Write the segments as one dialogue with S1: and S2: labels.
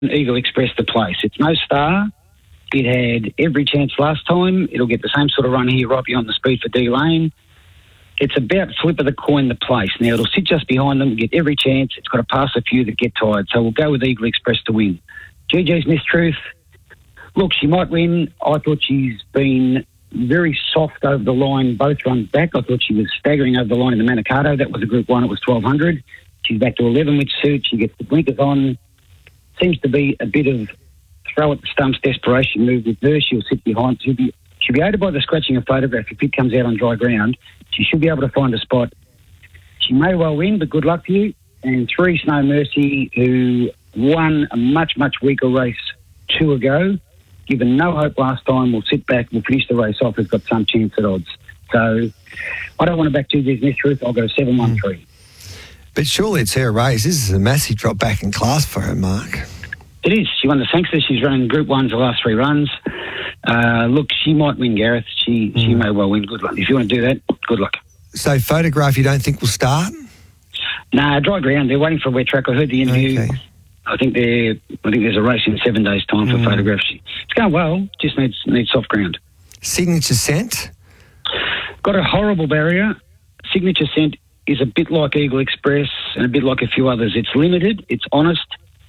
S1: Eagle Express the place. It's no star. It had every chance last time. It'll get the same sort of run here right beyond the speed for D-Lane. It's about flip of the coin the place. Now, it'll sit just behind them, get every chance. It's got to pass a few that get tired. So we'll go with Eagle Express to win. GG's Miss Truth. Look, she might win. I thought she's been very soft over the line both runs back. I thought she was staggering over the line in the Manikato. That was a Group 1. It was 1,200. She's back to 11 with suit. She gets the blinkers on. Seems to be a bit of throw at the stumps desperation move with her. She'll sit behind. She'll be aided by the scratching of photograph. If it comes out on dry ground, she should be able to find a spot. She may well win, but good luck to you. And 3, Snow Mercy, who won a much, much weaker race 2 ago. Given no hope last time, we'll sit back, we'll finish the race off. We've got some chance at odds. So I don't want to back GG's Miss Truth. I'll go 7-1-3.
S2: But surely it's her race. This is a massive drop back in class for her, Mark.
S1: It is. She won the Sangster. She's running Group 1s the last 3 runs. Look, she might win, Gareth. She may well win. Good luck. If you want to do that, good luck.
S2: So Photograph you don't think will start?
S1: Nah, dry ground. They're waiting for a wet track. I heard the interview.
S2: Okay.
S1: I think there's a race in 7 days' time for Photograph. It's going well. Just needs soft ground.
S2: Signature Scent?
S1: Got a horrible barrier. Signature Scent is a bit like Eagle Express and a bit like a few others. It's limited. It's honest.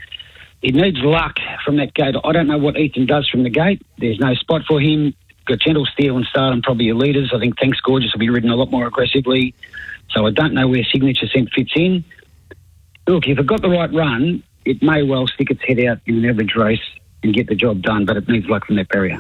S1: It needs luck from that gate. I don't know what Ethan does from the gate. There's no spot for him. Got Gentle Steel and Stardom probably your leaders. I think Thanks Gorgeous will be ridden a lot more aggressively. So I don't know where Signature Scent fits in. Look, if it got the right run, it may well stick its head out in an average race and get the job done, but it needs luck from that barrier.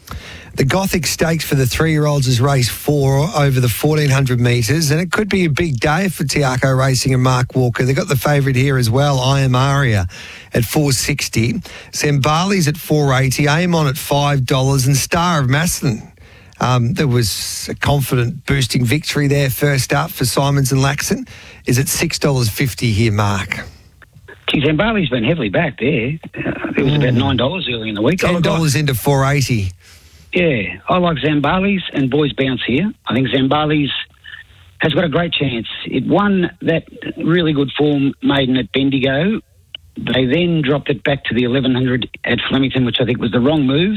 S2: The Gothic Stakes for the 3-year-olds is race 4 over the 1,400 metres, and it could be a big day for Tiaco Racing and Mark Walker. They've got the favourite here as well, I Am Aria, at 460. Zambali's at 480, Amon at $5, and Star of Macedon. There was a confident boosting victory there first up for Simons and Laxon. Is at $6.50 here, Mark.
S1: Zambali's been heavily backed there. It was about $9 early in the week.
S2: $10 into 480.
S1: Yeah, I like Zambali's and Boys Bounce here. I think Zambali's has got a great chance. It won that really good form maiden at Bendigo. They then dropped it back to the 1,100 at Flemington, which I think was the wrong move,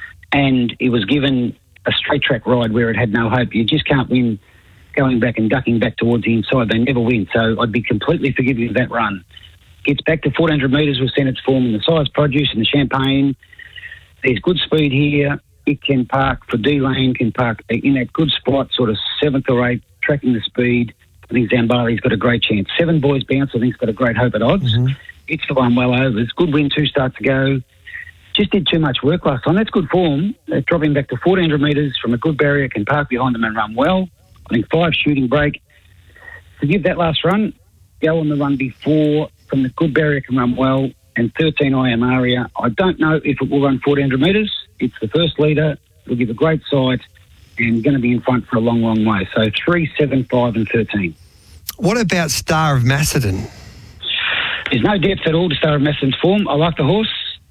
S1: and it was given a straight track ride where it had no hope. You just can't win going back and ducking back towards the inside. They never win, so I'd be completely forgiving of that run. Gets back to 1,400 metres with Senate's form in the size produce and the Champagne. There's good speed here. It can park for D-Lane, can park in that good spot, sort of 7th or 8th, tracking the speed. I think Zambali's got a great chance. 7 Boys Bounce, I think, has got a great hope at odds. It's the one well over. It's good win, 2 starts ago. Just did too much work last time. That's good form. They're dropping back to 1,400 metres from a good barrier, can park behind them and run well. I think 5 shooting break. To give that last run, go on the run before from the good barrier, can run well. And 13 I Am Aria. I don't know if it will run 1,400 metres. It's the first leader. It'll give a great sight and going to be in front for a long, long way. So 3, 7, 5 and 13.
S2: What about Star of Macedon?
S1: There's no depth at all to Star of Macedon's form. I like the horse.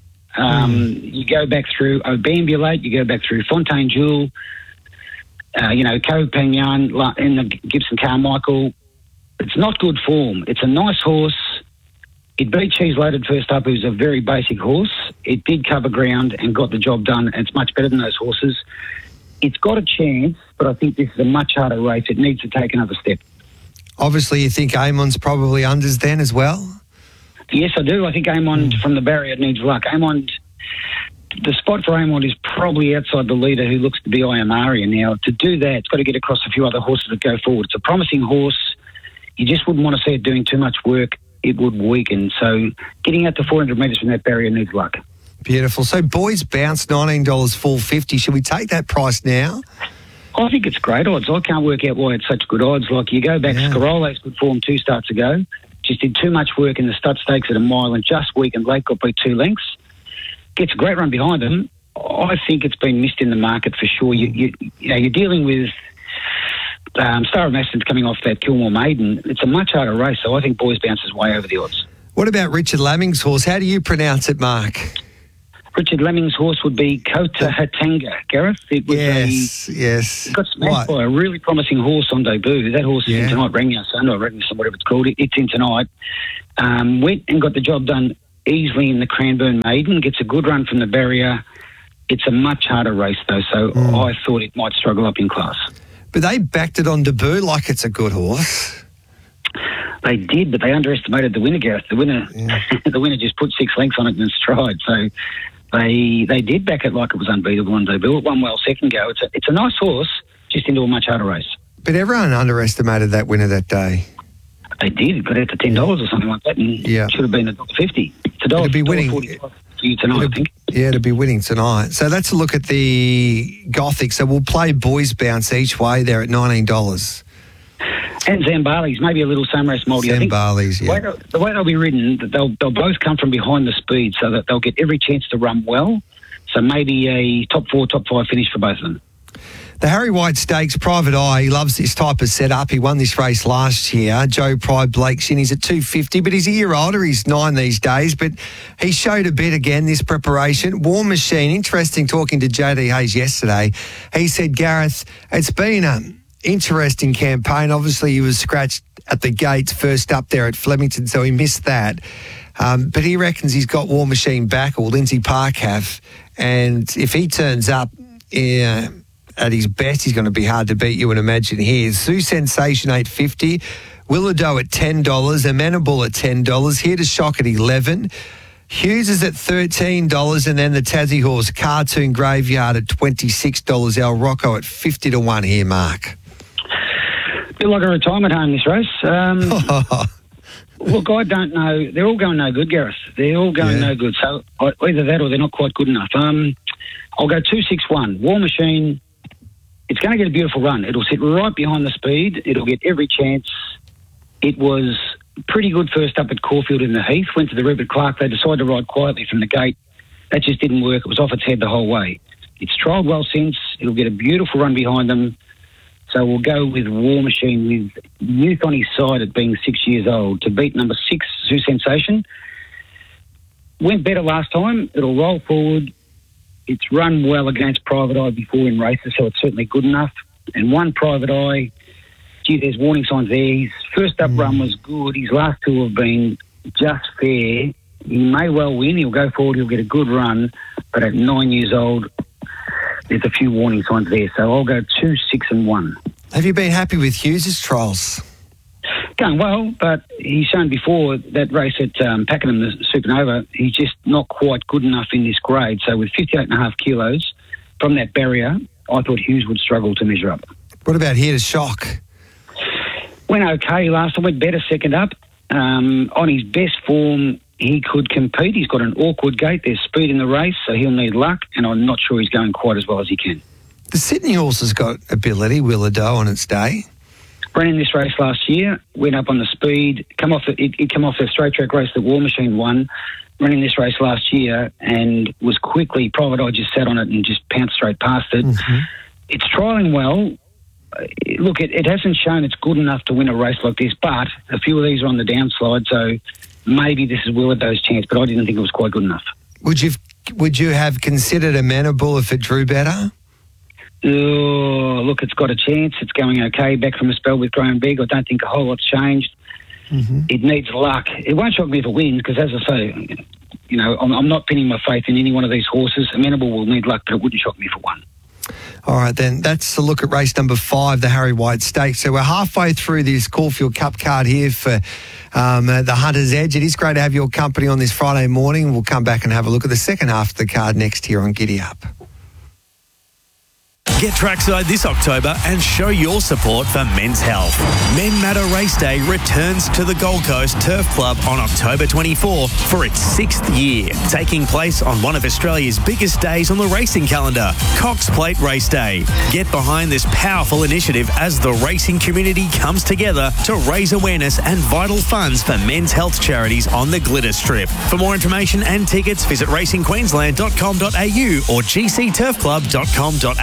S1: You go back through Obambulate, you go back through Fontaine Jewel, Copagnan and the Gibson Carmichael. It's not good form. It's a nice horse. It beat Cheese Loaded first up, who's a very basic horse. It did cover ground and got the job done, and it's much better than those horses. It's got a chance, but I think this is a much harder race. It needs to take another step.
S2: Obviously, you think Amon's probably unders then as well?
S1: Yes, I do. I think Amon from the barrier needs luck. The spot for Amon is probably outside the leader, who looks to be I Am Aria now. To do that, it's got to get across a few other horses that go forward. It's a promising horse. You just wouldn't want to see it doing too much work. It would weaken. So getting out to 400 metres from that barrier needs luck. Beautiful.
S2: So Boys Bounce, $19 full 50. Should we take that price now?
S1: I think it's great odds. I can't work out why it's such good odds. Like you go back, Scarola's good form 2 starts ago. Just did too much work in the stud stakes at a mile and just weakened late, got beat 2 lengths. Gets a great run behind him. I think it's been missed in the market for sure. You're dealing with Star of Macedon's coming off that Kilmore Maiden. It's a much harder race, so I think Boys Bounce is way over the odds.
S2: What about Richard Lamming's horse? How do you pronounce it, Mark?
S1: Richard Lamming's horse would be Kota Hatanga, Gareth. It was
S2: yes.
S1: It got smashed by a really promising horse on debut. That horse is in tonight, Rangna Sun, or Rangna Sun, whatever it's called. It's in tonight. Went and got the job done easily in the Cranbourne Maiden, gets a good run from the barrier. It's a much harder race, though, so I thought it might struggle up in class.
S2: But they backed it on debut like it's a good horse.
S1: They did, but they underestimated the winner, Gareth. The winner, the winner just put 6 lengths on it in stride. So they did back it like it was unbeatable on debut. It won well second go. It's a nice horse, just into a much harder race.
S2: But everyone underestimated that winner that day.
S1: They did. It got out to $10 or something like that, and should have been $1.50. It's $1.45
S2: be winning
S1: for you tonight, I think.
S2: Yeah, to be winning tonight. So let's look at the Gothic. So we'll play Boys Bounce each way there at $19.
S1: And Zambales, maybe a little same race multi.
S2: Zambales,
S1: The way they'll be ridden, they'll both come from behind the speed, so that they'll get every chance to run well. So maybe a top 4, top 5 finish for both of them.
S2: The Harry White Stakes, Private Eye, he loves this type of setup. He won this race last year. Joe Pride Blake's in, he's at 250, but he's a year older. He's 9 these days, but he showed a bit again, this preparation. War Machine, interesting talking to JD Hayes yesterday. He said, Gareth, it's been an interesting campaign. Obviously, he was scratched at the gates first up there at Flemington, so he missed that. But he reckons he's got War Machine back, or Lindsay Parkaff, and if he turns up at his best, he's going to be hard to beat, you would imagine here. Sioux Sensation, $8.50. Willowdoe at $10. Amenable at $10. Here to Shock at $11. Hughes is at $13. And then the Tassie horse, Cartoon Graveyard at $26. El Rocco at 50 to 1 here, Mark.
S1: Bit like a retirement home, this race. Look, I don't know. They're all going no good, Gareth. They're all going no good. So either that or they're not quite good enough. I'll go 2-6-1. War Machine. It's going to get a beautiful run. It'll sit right behind the speed. It'll get every chance. It was pretty good first up at Caulfield in the Heath. Went to the Rupert Clark. They decided to ride quietly from the gate. That just didn't work. It was off its head the whole way. It's trialled well since. It'll get a beautiful run behind them. So we'll go with War Machine with youth on his side at being 6 years old to beat number 6, Sioux Sensation. Went better last time. It'll roll forward. It's run well against Private Eye before in races, so it's certainly good enough. And one Private Eye, gee, there's warning signs there. His first up run was good. His last 2 have been just fair. He may well win. He'll go forward. He'll get a good run. But at 9 years old, there's a few warning signs there. So I'll go 2, 6 and 1.
S2: Have you been happy with Hughes' trials?
S1: Going well, but he's shown before that race at Pakenham, the Supernova, he's just not quite good enough in this grade. So with 58.5 kilos from that barrier, I thought Hughes would struggle to measure up.
S2: What about Here to Shock?
S1: Went okay last time, went better second up. On his best form, he could compete. He's got an awkward gait. There's speed in the race, so he'll need luck, and I'm not sure he's going quite as well as he can.
S2: The Sydney horse has got ability, Willowdoe, on its day.
S1: Ran in this race last year, went up on the speed, it came off the straight track race that War Machine won, ran in this race last year and was quickly, Private Eye just sat on it and just pounced straight past it. Mm-hmm. It's trialling well. Look, it hasn't shown it's good enough to win a race like this, but a few of these are on the downslide, so maybe this is Willowdoe's chance, but I didn't think it was quite good enough.
S2: Would you have considered Amenable if it drew better?
S1: Oh, look, it's got a chance. It's going okay. Back from a spell with Graham Begg. I don't think a whole lot's changed. Mm-hmm. It needs luck. It won't shock me if it wins because, as I say, you know, I'm not pinning my faith in any one of these horses. Amenable will need luck, but it wouldn't shock me if it won.
S2: All right, then. That's a look at race number 5, the Harry White Stakes. So we're halfway through this Caulfield Cup card here for the Hunter's Edge. It is great to have your company on this Friday morning. We'll come back and have a look at the second half of the card next here on Giddy Up.
S3: Get trackside this October and show your support for men's health. Men Matter Race Day returns to the Gold Coast Turf Club on October 24 for its 6th year, taking place on one of Australia's biggest days on the racing calendar, Cox Plate Race Day. Get behind this powerful initiative as the racing community comes together to raise awareness and vital funds for men's health charities on the Glitter Strip. For more information and tickets, visit racingqueensland.com.au or gcturfclub.com.au.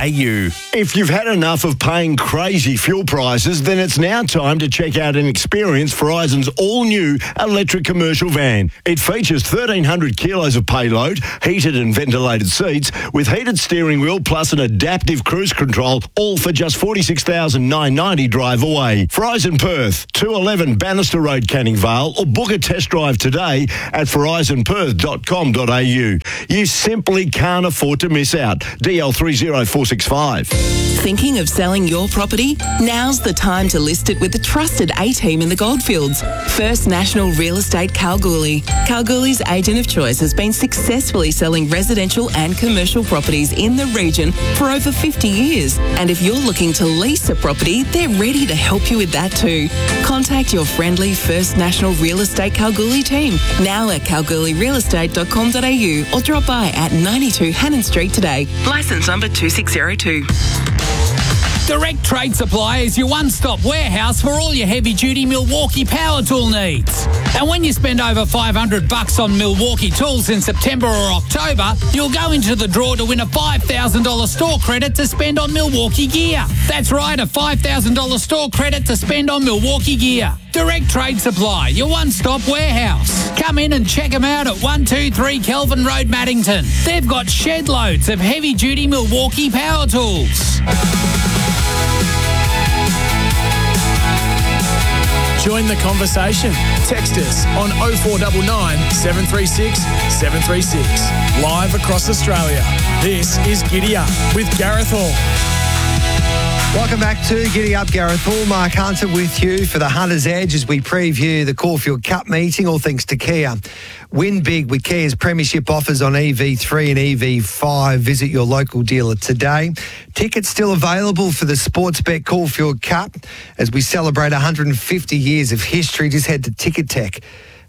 S4: If you've had enough of paying crazy fuel prices, then it's now time to check out and experience Verizon's all-new electric commercial van. It features 1,300 kilos of payload, heated and ventilated seats, with heated steering wheel plus an adaptive cruise control, all for just $46,990 drive away. Verizon Perth, 211 Bannister Road, Canning Vale, or book a test drive today at verizonperth.com.au. You simply can't afford to miss out. DL 30465.
S5: Thinking of selling your property? Now's the time to list it with the trusted A-team in the Goldfields. First National Real Estate Kalgoorlie. Kalgoorlie's agent of choice has been successfully selling residential and commercial properties in the region for over 50 years. And if you're looking to lease a property, they're ready to help you with that too. Contact your friendly First National Real Estate Kalgoorlie team now at kalgoorlierealestate.com.au or drop by at 92 Hannon Street today. Licence number 2602.
S6: Direct Trade Supply is your one-stop warehouse for all your heavy-duty Milwaukee power tool needs. And when you spend over $500 on Milwaukee tools in September or October, you'll go into the draw to win a $5,000 store credit to spend on Milwaukee gear. That's right, a $5,000 store credit to spend on Milwaukee gear. Direct Trade Supply, your one-stop warehouse. Come in and check them out at 123 Kelvin Road, Maddington. They've got shed loads of heavy-duty Milwaukee power tools.
S7: Join the conversation. Text us on 0499 736 736. Live across Australia. This is Giddy Up with Gareth Hall.
S2: Welcome back to Giddy Up. Gareth Hall, Mark Hunter with you for the Hunter's Edge as we preview the Caulfield Cup meeting, all thanks to Kia. Win big with Kia's premiership offers on EV3 and EV5. Visit your local dealer today. Tickets still available for the Sportsbet Caulfield Cup as we celebrate 150 years of history. Just head to Ticketek.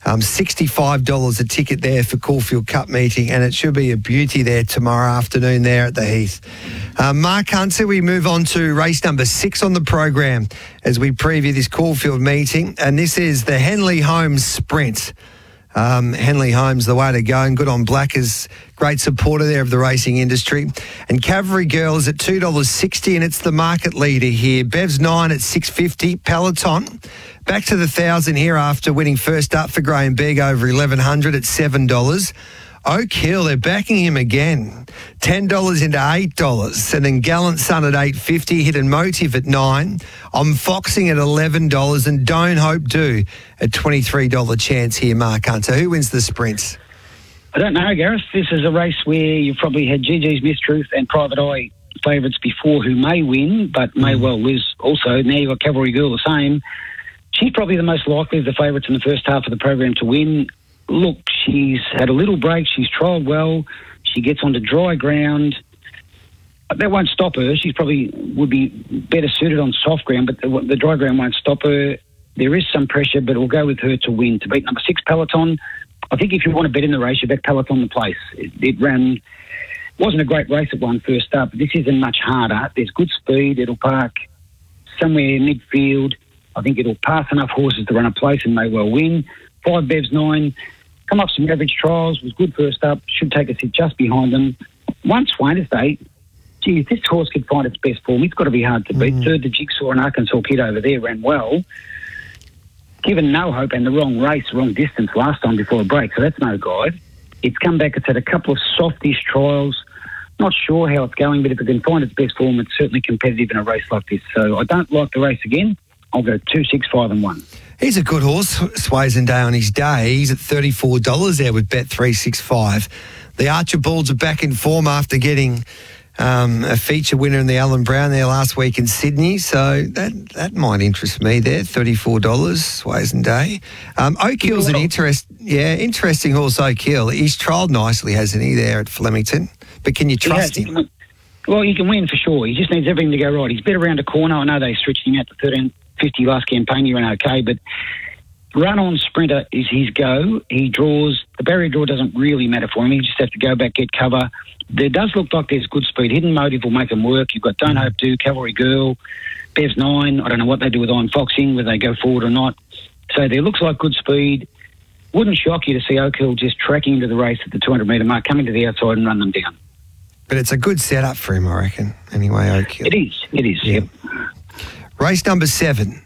S2: $65 a ticket there for Caulfield Cup meeting, and it should be a beauty there tomorrow afternoon there at the Heath. Mark Hunter, we move on to race number 6 on the program as we preview this Caulfield meeting, and this is the Henley Holmes Sprint. Henley Holmes, the way to go, and good on Blackers, great supporter there of the racing industry. And Cavalry Girl is at $2.60, and it's the market leader here. Bev's 9 at $6.50. Peloton back to the 1,000 here after winning first up for Graham Begg over 1,100 at $7. Oak Hill, they're backing him again. $10 into $8. And then Gallant Son at $8.50. Hidden Motive at $9. I'm Foxing at $11. And Don't Hope Do at $23 chance here, Mark Hunter. Who wins the sprints?
S1: I don't know, Gareth. This is a race where you've probably had GG's Mistruth and Private Eye favourites before who may win, but may well lose also. Now you've got Cavalry Girl the same. She's probably the most likely of the favourites in the first half of the program to win. Look, she's had a little break. She's trialled well. She gets onto dry ground. That won't stop her. She probably would be better suited on soft ground, but the dry ground won't stop her. There is some pressure, but we'll go with her to win. To beat number 6, Peloton. I think if you want to bet in the race, you bet Peloton the place. It wasn't a great race. It won first up. This isn't much harder. There's good speed. It'll park somewhere midfield. I think it'll pass enough horses to run a place and may well win. 5 Bev's 9. Come off some average trials. Was good first up. Should take a seat just behind them. 1 Wednesday. Geez, this horse could find its best form. It's got to be hard to beat. Third, the Jigsaw and Arkansas Kid over there ran well. Given no hope and the wrong race, wrong distance last time before a break, so that's no guide. It's come back. It's had a couple of softish trials. Not sure how it's going, but if it can find its best form, it's certainly competitive in a race like this. So I don't like the race again. I'll go 2, 6, 5 and 1.
S2: He's a good horse, Swayzendale on his day. He's at $34 there with Bet365. The Archibalds are back in form after getting a feature winner in the Alan Brown there last week in Sydney. So that might interest me there, $34, Swayzendale. Oak Hill's an interesting horse, Oak Hill. He's trialled nicely, hasn't he, there at Flemington? But can you trust him?
S1: Well, he can win for sure. He just needs everything to go right. He's better around a corner. I know they stretched him out to 13.50 last campaign. He ran okay, but run-on sprinter is his go. He draws. The barrier draw doesn't really matter for him. He just has to go back, get cover. There does look like there's good speed. Hidden Motive will make him work. You've got Don't Hope Do, Cavalry Girl, Bev's 9. I don't know what they do with I'm Foxing, whether they go forward or not. So there looks like good speed. Wouldn't shock you to see Oak Hill just tracking into the race at the 200-metre mark, coming to the outside and run them down.
S2: But it's a good setup for him, I reckon. Anyway, Oak Hill.
S1: It is, yep.
S2: Race number 7.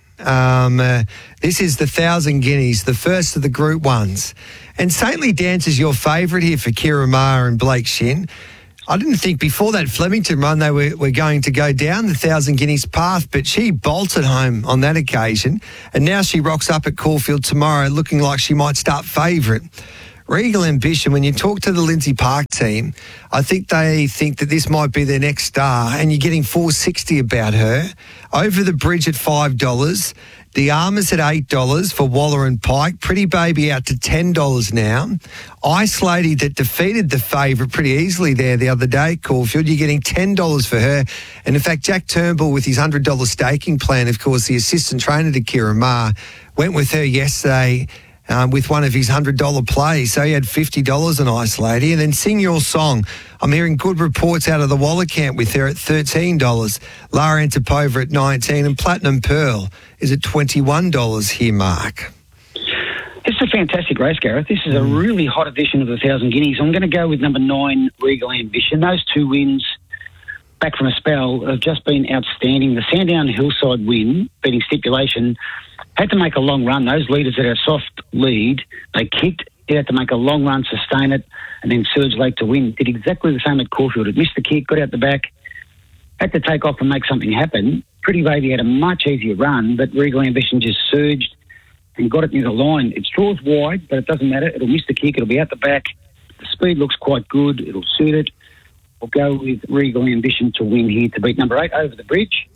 S2: This is the 1,000 Guineas, the first of the Group 1s. And Saintly Dance is your favourite here for Kira Maher and Blake Shin. I didn't think before that Flemington run they were going to go down the 1,000 Guineas path, but she bolted home on that occasion. And now she rocks up at Caulfield tomorrow looking like she might start favourite. Regal Ambition, when you talk to the Lindsay Park team, I think they think that this might be their next star, and you're getting $4.60 about her. Over the Bridge at $5. The Armours at $8 for Waller and Pike. Pretty Baby out to $10 now. Ice Lady that defeated the favourite pretty easily there the other day, Caulfield. You're getting $10 for her. And in fact, Jack Turnbull with his $100 staking plan, of course, the assistant trainer to Kira Maher, went with her yesterday with one of his $100 plays. So he had $50 on Ice Lady. And then Sing Your Song. I'm hearing good reports out of the Waller camp with her at $13. Lara Antipova at $19. And Platinum Pearl is at $21 here, Mark.
S1: It's a fantastic race, Gareth. This is a really hot edition of the 1,000 Guineas. I'm going to go with number 9, Regal Ambition. Those 2 wins back from a spell have just been outstanding. The Sandown Hillside win, beating Stipulation, had to make a long run. Those leaders that had a soft lead, they kicked. It had to make a long run, sustain it, and then Surge Lake to win. Did exactly the same at Caulfield. It missed the kick, got out the back, had to take off and make something happen. Pretty Baby had a much easier run, but Regal Ambition just surged and got it near the line. It draws wide, but it doesn't matter. It'll miss the kick. It'll be out the back. The speed looks quite good. It'll suit it. We'll go with Regal Ambition to win here to beat number 8 Over the Bridge.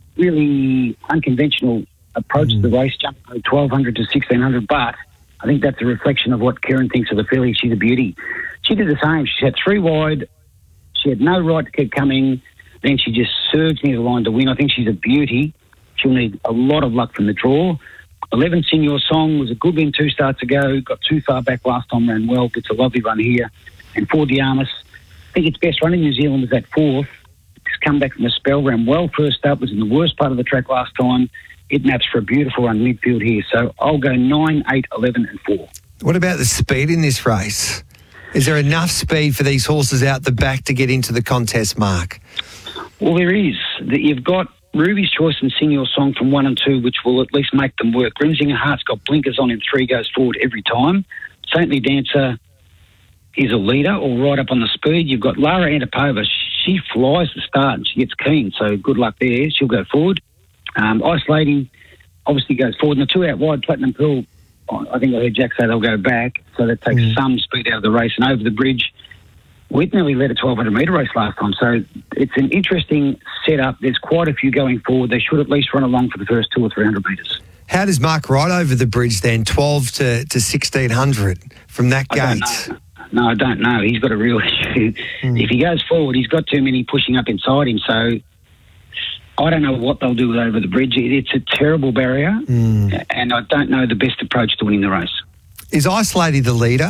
S1: Really unconventional approach to the race, jumping from 1,200 to 1,600, but I think that's a reflection of what Karen thinks of the filly. She's a beauty. She did the same. She had 3 wide. She had no right to keep coming. Then she just surged near the line to win. I think she's a beauty. She'll need a lot of luck from the draw. 11 Sing Your Song was a good win 2 starts ago. Got too far back last time, ran well. Gets a lovely run here. And 4 Diarmas, I think its best run in New Zealand was that 4th. It's come back from a spell, ran well first up, was in the worst part of the track last time. It maps for a beautiful run midfield here. So I'll go 9, 8, 11 and 4.
S2: What about the speed in this race? Is there enough speed for these horses out the back to get into the contest, Mark?
S1: Well, there is. You've got Ruby's Choice and Sing Your Song from 1 and 2, which will at least make them work. Grimsinger Heart's got blinkers on in 3, goes forward every time. Saintly Dancer is a leader, or right up on the speed. You've got Lara Antipova. She flies the start and she gets keen, so good luck there. She'll go forward. Ice Lady obviously goes forward. And the 2 out wide, Platinum Pearl, I think I heard Jack say they'll go back, so that takes some speed out of the race. And Over the Bridge, Whitney led a 1,200-metre race last time, so it's an interesting setup. There's quite a few going forward. They should at least run along for the first 200 or 300 metres.
S2: How does Mark ride Over the Bridge then, 12 to 1,600 from that gate?
S1: No, I don't know. He's got a real issue. If he goes forward, he's got too many pushing up inside him, so I don't know what they'll do with Over the Bridge. It's a terrible barrier, and I don't know the best approach to winning the race.
S2: Is Ice Lady the leader?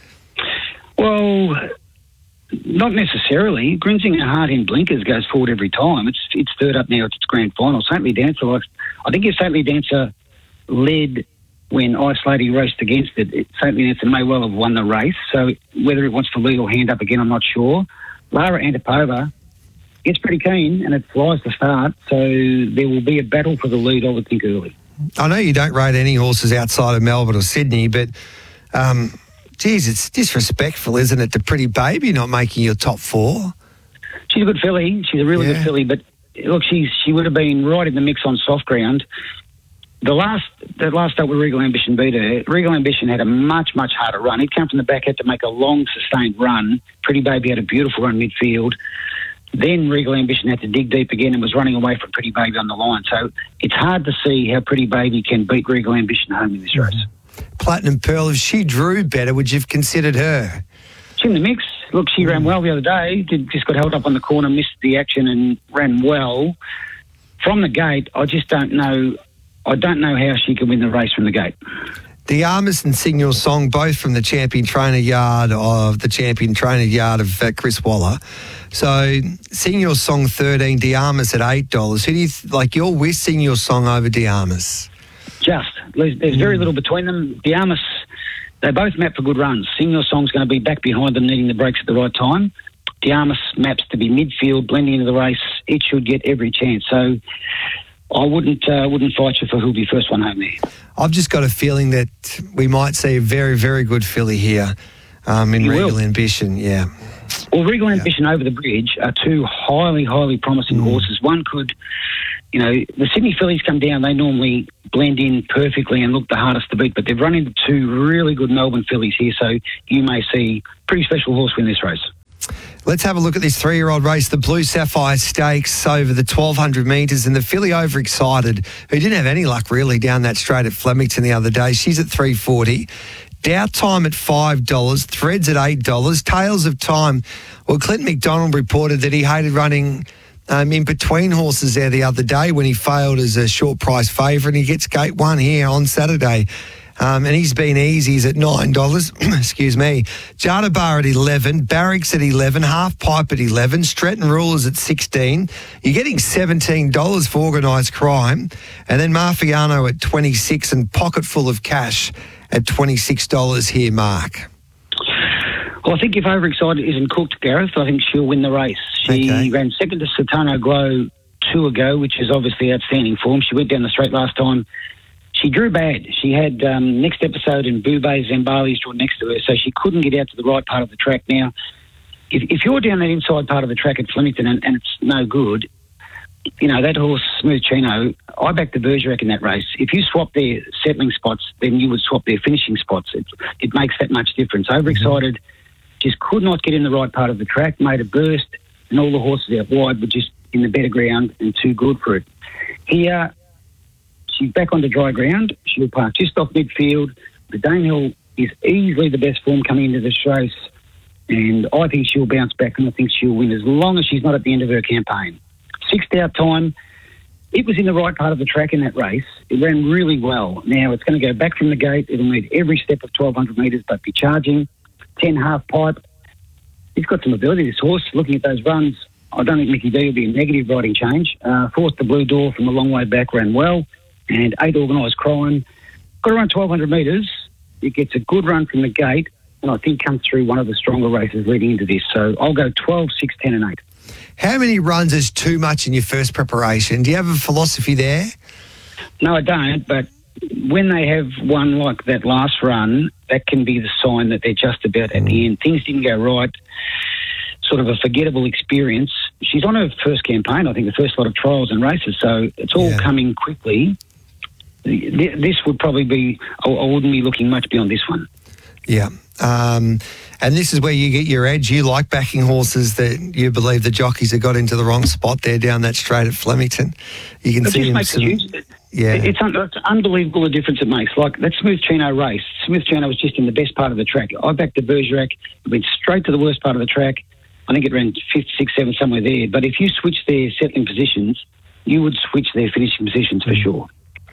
S1: Well, not necessarily. Grimsinger Heart in blinkers goes forward every time. It's third up now. It's its grand final. Saintly Dancer, I think if Saintly Dancer led when Ice Lady raced against it, Saintly Dancer may well have won the race. So whether it wants to lead or hand up again, I'm not sure. Lara Antipova gets pretty keen and it flies to start, so there will be a battle for the lead, I would think, early.
S2: I know you don't rate any horses outside of Melbourne or Sydney, but geez, it's disrespectful, isn't it, to Pretty Baby not making your top 4?
S1: She's a good filly. She's a really good filly, but look, she would have been right in the mix on soft ground. The last start with Regal Ambition beat her. Regal Ambition had a much, much harder run. He'd come from the back, had to make a long, sustained run. Pretty Baby had a beautiful run midfield. Then Regal Ambition had to dig deep again and was running away from Pretty Baby on the line. So it's hard to see how Pretty Baby can beat Regal Ambition home in this race.
S2: Platinum Pearl, if she drew better, would you have considered her?
S1: She's in the mix. Look, she ran well the other day. Just got held up on the corner, missed the action and ran well. From the gate, I just don't know. I don't know how she can win the race from the gate.
S2: The Armours and Sing Your Song, both from the champion trainer yard of Chris Waller. So Sing Your Song 13, De Armas at $8. Who do you you're with Sing Your Song over De Armas?
S1: There's very little between them. De Armas, they both map for good runs. Sing Your Song's going to be back behind them, needing the brakes at the right time. Diarmas maps to be midfield, blending into the race. It should get every chance. So I wouldn't fight you for who'll be first one home there.
S2: I've just got a feeling that we might see a very, very good filly here in Regal Ambition. Yeah.
S1: Well, Regal Ambition over the bridge are two highly, highly promising horses. One could, the Sydney fillies come down, they normally blend in perfectly and look the hardest to beat, but they've run into two really good Melbourne fillies here, so you may see a pretty special horse win this race.
S2: Let's have a look at this 3-year-old race, the Blue Sapphire Stakes over the 1,200 metres, and the filly Overexcited, who didn't have any luck really down that straight at Flemington the other day. She's at $3.40. Doubt Time at $5, Threads at $8, Tales of Time. Well, Clinton McDonald reported that he hated running in between horses there the other day when he failed as a short price favourite, and he gets gate 1 here on Saturday. And he's been easy. He's at $9. Excuse me. Jadabar at 11, Barracks at 11, Half Pipe at 11, Stretton Rulers at 16. You're getting $17 for organised crime, and then Marfiano at 26 and Pocketful of Cash at $26 here, Mark.
S1: Well, I think if Overexcited isn't cooked, Gareth, I think she'll win the race. She ran second to Satano Glow 2 ago, which is obviously outstanding form. She went down the straight last time. She drew bad. She had next episode and Boubet Zambali's drawn next to her, so she couldn't get out to the right part of the track. Now, if you're down that inside part of the track at Flemington and it's no good, that horse, Smooth Chino, I backed the Bergerac in that race. If you swap their settling spots, then you would swap their finishing spots. It makes that much difference. Overexcited just could not get in the right part of the track, made a burst, and all the horses out wide were just in the better ground and too good for it. Here, she's back onto dry ground. She'll park just off midfield. The Danehill is easily the best form coming into this race, and I think she'll bounce back, and I think she'll win as long as she's not at the end of her campaign. 6 Doubt Time, it was in the right part of the track in that race. It ran really well. Now it's going to go back from the gate. It'll need every step of 1,200 metres, but be charging. 10 Half Pipe. He's got some ability, this horse. Looking at those runs, I don't think Mickey D will be a negative riding change. Forced the Blue Door from a long way back, ran well. And 8 Organised Crime. Got to run 1,200 metres. It gets a good run from the gate, and I think comes through one of the stronger races leading into this. So I'll go 12, 6, 10 and 8.
S2: How many runs is too much in your first preparation? Do you have a philosophy there?
S1: No, I don't, but when they have one like that last run, that can be the sign that they're just about at the end. Things didn't go right, sort of a forgettable experience. She's on her first campaign, I think, the first lot of trials and races, so it's all coming quickly. This would probably be, I wouldn't be looking much beyond this one.
S2: Yeah. And this is where you get your edge. You like backing horses that you believe the jockeys have got into the wrong spot there down that straight at Flemington. You can see him. It's
S1: unbelievable the difference it makes. Like that Smooth Chino race. Smooth Chino was just in the best part of the track. I backed the Bergerac. It went straight to the worst part of the track. I think it ran 5th, 6th, 7th, somewhere there. But if you switch their settling positions, you would switch their finishing positions for sure.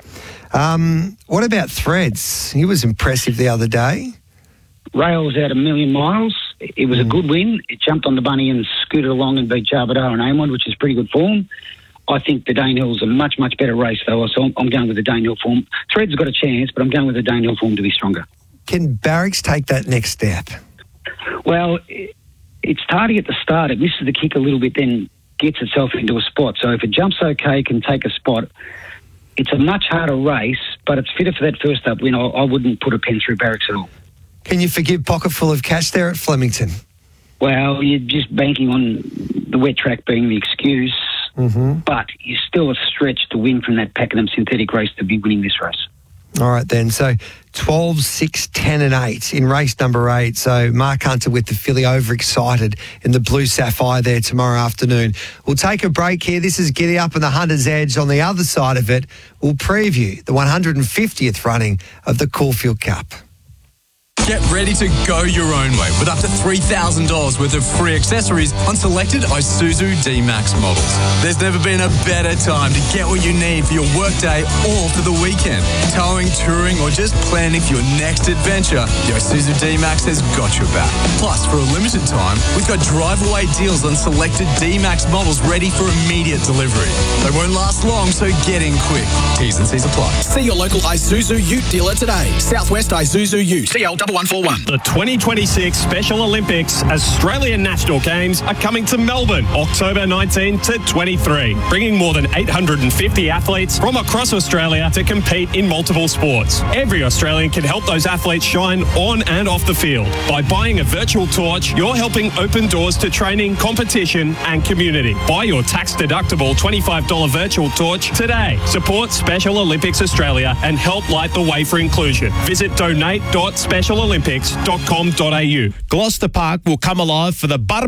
S2: What about Threads? He was impressive the other day.
S1: Rails out 1,000,000 miles. It was a good win. It jumped on the bunny and scooted along and beat Jabadar and Amon, which is pretty good form. I think the Danehill's a much, much better race, though, so I'm going with the Danehill form. Thread's got a chance, but I'm going with the Danehill form to be stronger.
S2: Can Barracks take that next step?
S1: Well, it's starting at the start. It misses the kick a little bit, then gets itself into a spot. So if it jumps okay, can take a spot. It's a much harder race, but it's fitter for that first up win. I wouldn't put a pen through Barracks at all.
S2: Can you forgive Pocketful of Cash there at Flemington?
S1: Well, you're just banking on the wet track being the excuse, but you're still a stretch to win from that Pakenham synthetic race to be winning this race.
S2: All right, then. So 12, 6, 10 and 8 in race number 8. So Mark Hunter with the filly Overexcited in the Blue Sapphire there tomorrow afternoon. We'll take a break here. This is Giddy Up and the Hunter's Edge. On the other side of it, we'll preview the 150th running of the Caulfield Cup.
S8: Get ready to go your own way with up to $3,000 worth of free accessories on selected Isuzu D-Max models. There's never been a better time to get what you need for your workday or for the weekend. Towing, touring, or just planning for your next adventure, the Isuzu D-Max has got your back. Plus, for a limited time, we've got drive-away deals on selected D-Max models ready for immediate delivery. They won't last long, so get in quick. T's and C's apply.
S7: See your local Isuzu Ute dealer today. Southwest Isuzu Ute. CLW
S9: 1141.
S10: The 2026 Special Olympics Australian National Games are coming to Melbourne, October 19 to 23, bringing more than 850 athletes from across Australia to compete in multiple sports. Every Australian can help those athletes shine on and off the field. By buying a virtual torch, you're helping open doors to training, competition and community. Buy your tax-deductible $25 virtual torch today. Support Special Olympics Australia and help light the way for inclusion. Visit donate.specialolympics.com.au.
S11: Gloucester Park will come alive for the Buttermilk